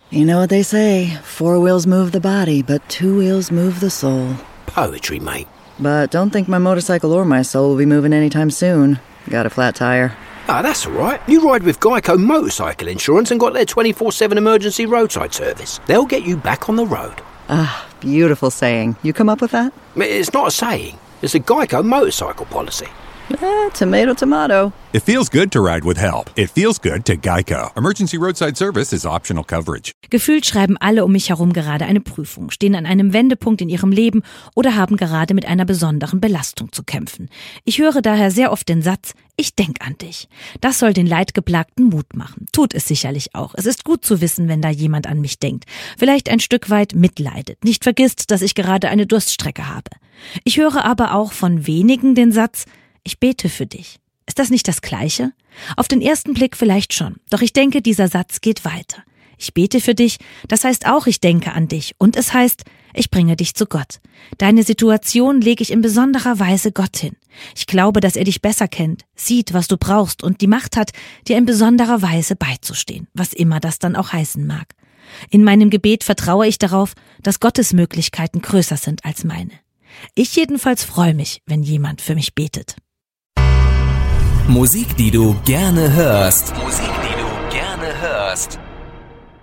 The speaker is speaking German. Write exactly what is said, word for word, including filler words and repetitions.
You know what they say, four wheels move the body, but two wheels move the soul. Poetry, mate. But don't think my motorcycle or my soul will be moving anytime soon. Got a flat tire. Ah, that's all right. You ride with Geico Motorcycle Insurance and got their twenty-four seven emergency roadside service. They'll get you back on the road. Ah, beautiful saying. You come up with that? It's not a saying. It's a Geico motorcycle policy. Eh, tomato, tomato. It feels good to ride with help. It feels good to Geico. Emergency roadside service is optional coverage. Gefühlt schreiben alle um mich herum gerade eine Prüfung, stehen an einem Wendepunkt in ihrem Leben oder haben gerade mit einer besonderen Belastung zu kämpfen. Ich höre daher sehr oft den Satz, ich denk an dich. Das soll den Leidgeplagten Mut machen. Tut es sicherlich auch. Es ist gut zu wissen, wenn da jemand an mich denkt. Vielleicht ein Stück weit mitleidet. Nicht vergisst, dass ich gerade eine Durststrecke habe. Ich höre aber auch von wenigen den Satz, ich bete für dich. Ist das nicht das Gleiche? Auf den ersten Blick vielleicht schon. Doch ich denke, dieser Satz geht weiter. Ich bete für dich, das heißt auch, ich denke an dich. Und es heißt, ich bringe dich zu Gott. Deine Situation lege ich in besonderer Weise Gott hin. Ich glaube, dass er dich besser kennt, sieht, was du brauchst und die Macht hat, dir in besonderer Weise beizustehen, was immer das dann auch heißen mag. In meinem Gebet vertraue ich darauf, dass Gottes Möglichkeiten größer sind als meine. Ich jedenfalls freue mich, wenn jemand für mich betet. Musik, die du gerne hörst. Musik, die du gerne hörst.